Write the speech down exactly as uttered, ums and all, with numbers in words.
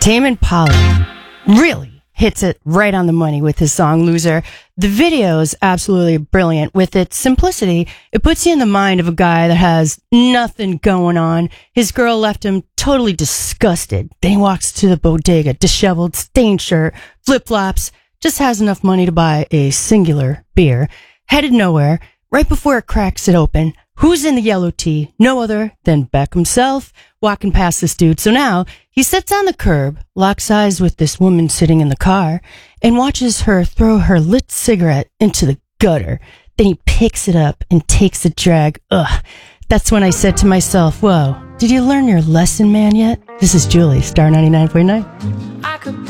Tame Impala really hits it right on the money with his song Loser. The video is absolutely brilliant. With its simplicity, it puts you in the mind of a guy that has nothing going on. His girl left him totally disgusted. Then he walks to the bodega, disheveled, stained shirt, flip-flops, just has enough money to buy a singular beer. Headed nowhere, right before it cracks it open, who's in the yellow tee? No other than Beck himself, walking past this dude. So now he sits on the curb, locks eyes with this woman sitting in the car, and watches her throw her lit cigarette into the gutter. Then he picks it up and takes a drag. Ugh. That's when I said to myself, whoa, did you learn your lesson, man, yet? This is Julie, Star ninety-nine point nine.